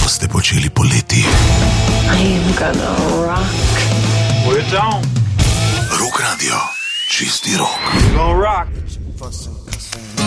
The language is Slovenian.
boste počeli poleti? I'm gonna rock. Put it down. Rock Radio, čisti rok. We're gonna rock.